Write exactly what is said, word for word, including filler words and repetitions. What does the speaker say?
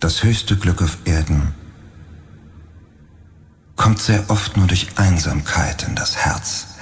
Das höchste Glück auf Erden kommt sehr oft nur durch Einsamkeit in das Herz.